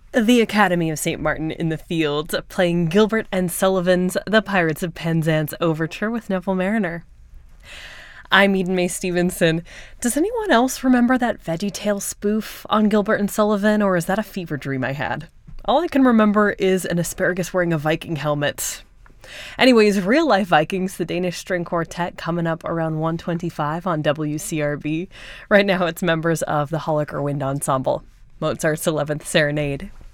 The Academy of St. Martin in the Fields, playing Gilbert and Sullivan's The Pirates of Penzance Overture with Neville Mariner. I'm Eden Mae Stevenson. Does anyone else remember that VeggieTales spoof on Gilbert and Sullivan, or is that a fever dream I had? All I can remember is an asparagus wearing a Viking helmet. Anyways, Real Life Vikings, the Danish string quartet, coming up around 1:25 on WCRB. Right now it's members of the Holliker Wind Ensemble. Mozart's 11th Serenade.